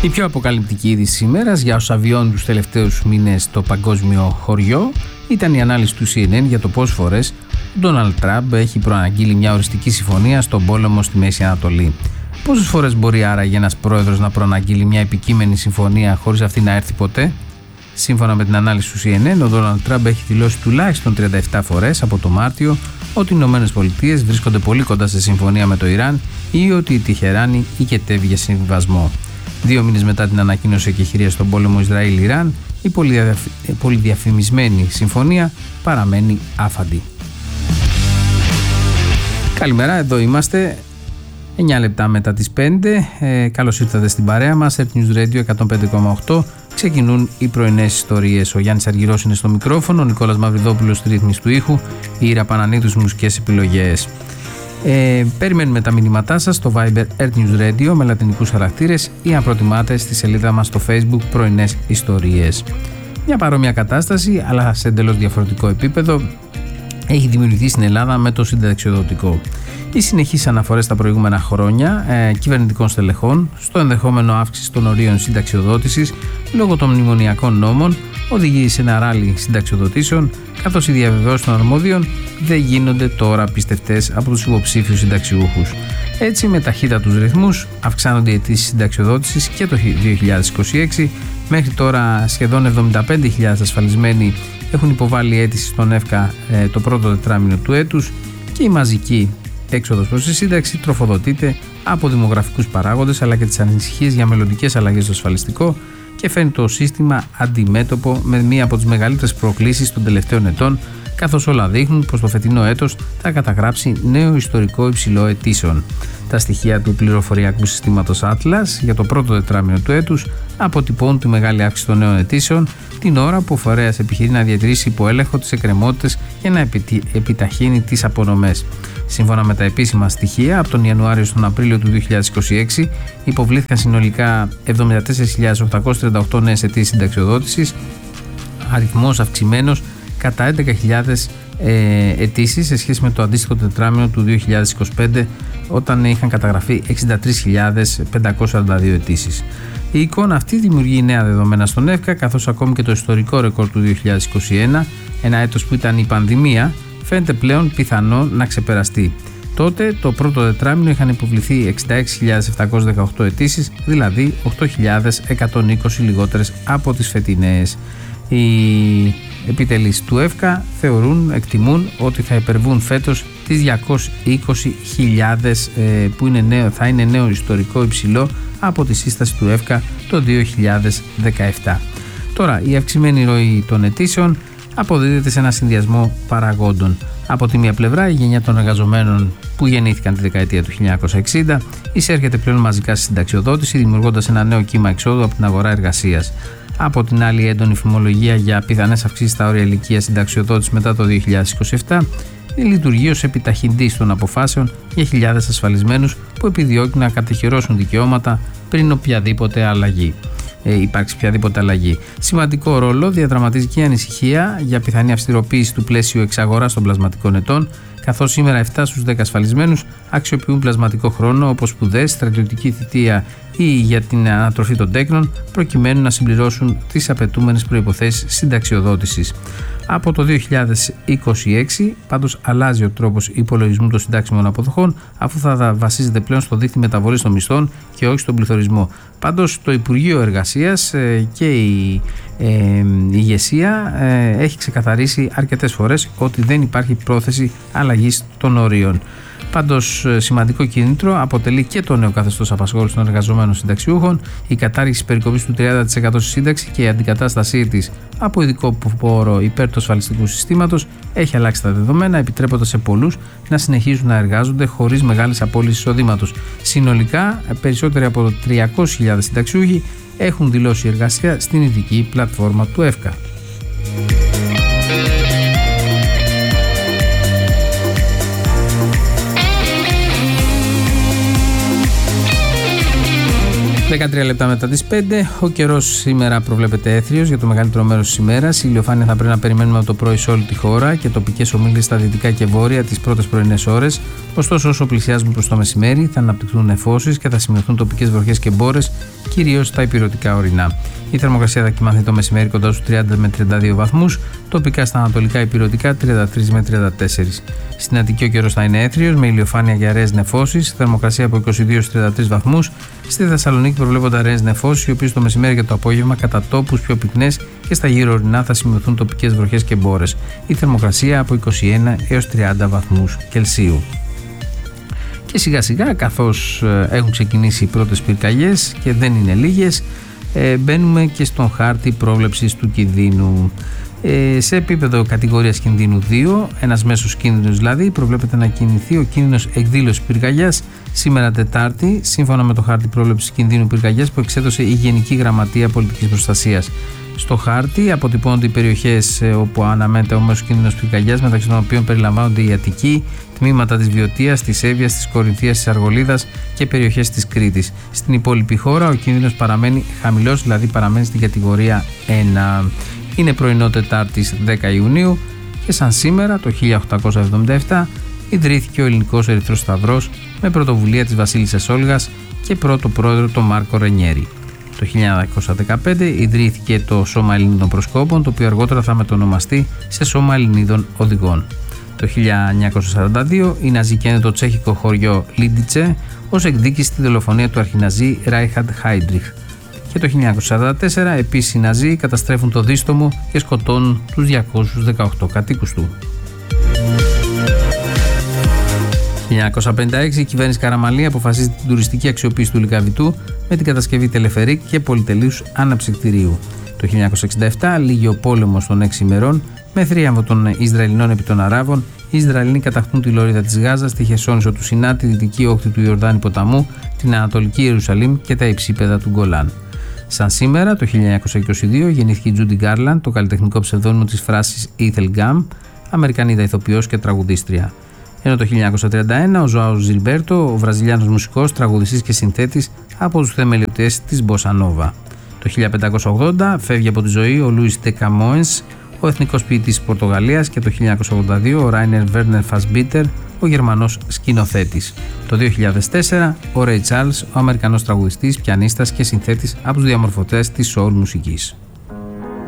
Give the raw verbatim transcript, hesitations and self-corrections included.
Η πιο αποκαλυπτική είδηση της ημέρας για όσα βιώνουν τους τελευταίους μήνες στο παγκόσμιο χωριό ήταν η ανάλυση του σι εν εν για το πόσες φορές ο Ντόναλντ Τραμπ έχει προαναγγείλει μια οριστική συμφωνία στον πόλεμο στη Μέση Ανατολή. Πόσες φορές μπορεί άραγε ένας πρόεδρος να προαναγγείλει μια επικείμενη συμφωνία χωρίς αυτή να έρθει ποτέ? Σύμφωνα με την ανάλυση του σι εν εν, ο Ντόναλντ Τραμπ έχει δηλώσει τουλάχιστον τριάντα επτά φορές από το Μάρτιο ότι οι Ηνωμένες Πολιτείες βρίσκονται πολύ κοντά σε συμφωνία με το Ιράν ή ότι η Τεχεράνη οικετεύει για συμβιβασμό. Δύο μήνες μετά την ανακοίνωση εκεχηρίας στον πόλεμο Ισραήλ-Ιράν, η πολυδιαφημισμένη συμφωνία παραμένει άφαντη. Καλημέρα, εδώ είμαστε. εννιά λεπτά μετά τις πέντε. Ε, καλώς ήρθατε στην παρέα μας. Earth News Radio εκατόν πέντε κόμμα οκτώ. Ξεκινούν οι πρωινές ιστορίες. Ο Γιάννης Αργυρός είναι στο μικρόφωνο, ο Νικόλας Μαυριδόπουλος στη ρύθμιση του ήχου, η Ήρα Πανανίδου στις μουσικές επιλογές. Ε, περιμένουμε τα μηνύματά σας στο Viber Earth News Radio με λατινικούς χαρακτήρες ή αν προτιμάτε στη σελίδα μας στο Facebook πρωινές ιστορίες. Μια παρόμοια κατάσταση, αλλά σε εντελώς διαφορετικό επίπεδο, έχει δημιουργηθεί στην Ελλάδα με το συνταξιοδοτικό. Οι συνεχείς αναφορές τα προηγούμενα χρόνια ε, κυβερνητικών στελεχών στο ενδεχόμενο αύξηση των ορίων συνταξιοδότησης λόγω των μνημονιακών νόμων οδηγεί σε ένα ράλι συνταξιοδοτήσεων, καθώς οι διαβεβαιώσεις των αρμόδιων δεν γίνονται τώρα πιστευτές από τους υποψήφιους συνταξιούχους. Έτσι, με ταχύτατους ρυθμούς αυξάνονται οι αιτήσεις συνταξιοδότησης και το δύο χιλιάδες είκοσι έξι. Μέχρι τώρα σχεδόν εβδομήντα πέντε χιλιάδες ασφαλισμένοι έχουν υποβάλει αίτηση στον ΕΦΚΑ ε, το πρώτο τετράμινο του έτους και η μαζική έξοδος προς τη σύνταξη τροφοδοτείται από δημογραφικούς παράγοντες αλλά και τις ανησυχίες για μελλοντικές αλλαγές στο ασφαλιστικό και φέρνει το σύστημα αντιμέτωπο με μία από τις μεγαλύτερες προκλήσεις των τελευταίων ετών, καθώς όλα δείχνουν πως το φετινό έτος θα καταγράψει νέο ιστορικό υψηλό αιτήσεων. Τα στοιχεία του πληροφοριακού συστήματος Atlas για το πρώτο τετράμινο του έτους αποτυπώνουν τη μεγάλη αύξηση των νέων αιτήσεων την ώρα που ο φορέας επιχειρεί να διατηρήσει υπό έλεγχο τις εκκρεμότητες και να επιταχύνει τις απονομές. Σύμφωνα με τα επίσημα στοιχεία, από τον Ιανουάριο στον Απρίλιο του δύο χιλιάδες είκοσι έξι υποβλήθηκαν συνολικά εβδομήντα τέσσερις χιλιάδες οκτακόσιες τριάντα οκτώ νέες αιτήσεις συνταξιοδότησης, αριθμός αυξημένος κατά έντεκα χιλιάδες ε, αιτήσεις σε σχέση με το αντίστοιχο τετράμινο του δύο χιλιάδες είκοσι πέντε, όταν είχαν καταγραφεί εξήντα τρεις χιλιάδες πεντακόσιες σαράντα δύο αιτήσεις. Η εικόνα αυτή δημιουργεί νέα δεδομένα στον ΕΦΚΑ, καθώς ακόμη και το ιστορικό ρεκόρ του δύο χιλιάδες είκοσι ένα, ένα έτος που ήταν η πανδημία, φαίνεται πλέον πιθανό να ξεπεραστεί. Τότε το πρώτο τετράμινο είχαν υποβληθεί εξήντα έξι χιλιάδες επτακόσιες δεκαοκτώ αιτήσεις, δηλαδή οκτώ χιλιάδες εκατόν είκοσι λιγότερες από τις φετινές. Οι επιτελείς του ΕΦΚΑ θεωρούν, εκτιμούν ότι θα υπερβούν φέτος τις διακόσιες είκοσι χιλιάδες ε, που είναι νέο, θα είναι νέο ιστορικό υψηλό από τη σύσταση του ΕΦΚΑ το δύο χιλιάδες δεκαεπτά. Τώρα, η αυξημένη ροή των αιτήσεων αποδίδεται σε ένα συνδυασμό παραγόντων. Από τη μία πλευρά, η γενιά των εργαζομένων που γεννήθηκαν τη δεκαετία του χίλια εννιακόσια εξήντα εισέρχεται πλέον μαζικά στη συνταξιοδότηση, δημιουργώντας ένα νέο κύμα εξόδου από την αγορά εργασίας. Από την άλλη, έντονη φημολογία για πιθανές αυξήσεις στα όρια ηλικίας συνταξιοδότησης μετά το δύο χιλιάδες είκοσι επτά λειτουργεί ως επιταχυντής των αποφάσεων για χιλιάδες ασφαλισμένους που επιδιώκουν να κατοχυρώσουν δικαιώματα πριν οποιαδήποτε αλλαγή. Ε, υπάρξει οποιαδήποτε αλλαγή. Σημαντικό ρόλο διαδραματίζει και η ανησυχία για πιθανή αυστηροποίηση του πλαίσιου εξαγοράς των πλασματικών ετών, καθώς σήμερα επτά στους δέκα ασφαλισμένους αξιοποιούν πλασματικό χρόνο όπως σπουδές, στρατιωτική θητεία ή για την ανατροφή των τέκνων, προκειμένου να συμπληρώσουν τις απαιτούμενες προϋποθέσεις συνταξιοδότησης. Από το δύο χιλιάδες είκοσι έξι πάντως αλλάζει ο τρόπος υπολογισμού των συντάξιμων αποδοχών, αφού θα βασίζεται πλέον στο δείκτη μεταβολής των μισθών και όχι στον πληθωρισμό. Πάντως το Υπουργείο Εργασίας ε, και η ε, η ηγεσία ε, έχει ξεκαθαρίσει αρκετές φορές ότι δεν υπάρχει πρόθεση αλλαγής των ορίων. Πάντως, σημαντικό κίνητρο αποτελεί και το νέο καθεστώς απασχόλησης των εργαζομένων συνταξιούχων, η κατάργηση της περικοπής του τριάντα τοις εκατό στη σύνταξη και η αντικατάστασή της από ειδικό πόρο υπέρ του ασφαλιστικού συστήματος έχει αλλάξει τα δεδομένα, επιτρέποντας σε πολλούς να συνεχίζουν να εργάζονται χωρίς μεγάλες απώλειες εισοδήματος. Συνολικά, περισσότεροι από τριακόσιες χιλιάδες συνταξιούχοι έχουν δηλώσει εργασία στην ειδική πλατφόρμα του ΕΦΚΑ. δεκατρία λεπτά μετά τις πέντε. Ο καιρός σήμερα προβλέπεται έθριος για το μεγαλύτερο μέρος της ημέρας. Η ηλιοφάνεια θα πρέπει να περιμένουμε από το πρωί σε όλη τη χώρα και τοπικές ομίλες στα δυτικά και βόρεια τις πρώτες πρωινές ώρες. Ωστόσο, όσο πλησιάζουμε προς το μεσημέρι, θα αναπτυχθούν νεφώσεις και θα σημειωθούν τοπικές βροχές και μπόρες, κυρίως στα ηπειρωτικά ορεινά. Η θερμοκρασία θα κοιμαθεί το μεσημέρι κοντά στους τριάντα με τριάντα δύο βαθμούς, τοπικά στα ανατολικά ηπειρωτικά τριάντα τρία με τριάντα τέσσερα. Στην Αττική ο καιρός θα είναι έθριος με ηλιοφάνεια και αραιές νεφώσεις, θερμοκρασία από είκοσι δύο στους τριάντα τρεις βαθμούς. Στη Θεσσαλονίκη προβλέπονται αραιές νεφώσεις, οι οποίες το μεσημέρι και το απόγευμα κατά τόπους πιο πυκνές και στα γύρω ορεινά θα σημειωθούν τοπικές βροχές και μπόρες. Η θερμοκρασία από είκοσι ένα έως τριάντα βαθμούς Κελσίου. Και σιγά σιγά, καθώς έχουν ξεκινήσει οι πρώτες πυρκαγιές και δεν είναι λίγες, ε, μπαίνουμε και στον χάρτη πρόβλεψης του κινδύνου. Ε, σε επίπεδο κατηγορίας κινδύνου δύο, ένας μέσος κίνδυνος δηλαδή, προβλέπεται να κινηθεί ο κίνδυνος εκδήλωσης πυρκαγιάς σήμερα Τετάρτη, σύμφωνα με το χάρτη πρόβλεψης κινδύνου πυρκαγιάς που εξέδωσε η Γενική Γραμματεία Πολιτικής Προστασίας. Στο χάρτη αποτυπώνονται οι περιοχές όπου αναμένεται ο μέσος κίνδυνος πυρκαγιάς, μεταξύ των οποίων περιλαμβάνονται η Αττική, τμήματα της Βιωτίας, της Εύβοιας, της Κορινθίας, της Αργολίδας και περιοχές της Κρήτης. Στην υπόλοιπη χώρα ο κίνδυνος παραμένει χαμηλός, δηλαδή παραμένει στην κατηγορία ένα. Είναι πρωινό Τετάρτης δέκα Ιουνίου και σαν σήμερα το χίλια οκτακόσια εβδομήντα επτά ιδρύθηκε ο Ελληνικός Ερυθρός Σταυρός με πρωτοβουλία της Βασίλισσας Όλγας και πρώτο πρόεδρο τον Μάρκο Ρενιέρη. Το χίλια εννιακόσια δεκαπέντε ιδρύθηκε το Σώμα Ελληνίδων Προσκόπων, το οποίο αργότερα θα μετονομαστεί σε Σώμα Ελληνίδων Οδηγών. Το χίλια εννιακόσια σαράντα δύο οι Ναζί καίνε το τσέχικο χωριό Λίντιτσε ως εκδίκηση στη δολοφονία του αρχιναζί Ράιχαρντ Χάιντριχ. Και το χίλια εννιακόσια σαράντα τέσσερα επίσης οι Ναζί καταστρέφουν το Δίστομο και σκοτώνουν τους διακόσιους δεκαοκτώ κατοίκους του. Το χίλια εννιακόσια πενήντα έξι η κυβέρνηση Καραμανλή αποφασίζει την τουριστική αξιοποίηση του Λυκαβητού με την κατασκευή τελεφερίκ και πολυτελούς αναψυκτηρίου. Το χίλια εννιακόσια εξήντα επτά λύγει ο πόλεμος των έξι ημερών με θρίαμβο των Ισραηλινών επί των Αράβων. Οι Ισραηλινοί κατακτούν τη λωρίδα της Γάζας, τη Χερσόνησο του Σινά, τη δυτική όχθη του Ιορδάνη ποταμού, την Ανατολική Ιερουσαλήμ και τα υψίπεδα του Γκολάν. Σαν σήμερα, το χίλια εννιακόσια είκοσι δύο γεννήθηκε η Τζούντι Γκάρλαντ, το καλλιτεχνικό ψευδόνυμο της φράσης Ethel Gum, Αμερικανίδα ηθοποιός και τραγουδίστρια. Ενώ το χίλια εννιακόσια τριάντα ένα ο Ζωάο Ζιλμπέρτο, ο Βραζιλιάνος μουσικός, τραγουδιστής και συνθέτης από τους θεμελιωτές της Μποσα Νόβα. Το χίλια πεντακόσια ογδόντα φεύγει από τη ζωή ο Λούις ντε Καμόενς, ο εθνικός ποιητής της Πορτογαλίας, και το χίλια εννιακόσια ογδόντα δύο ο Ράινερ Βέρνερ Φασμπίτερ, ο Γερμανός σκηνοθέτης. Το δύο χιλιάδες τέσσερα ο Ρέι Τσάρλς, ο Αμερικανός τραγουδιστής, πιανίστας και συνθέτης από τους διαμορφωτές της soul μουσικής.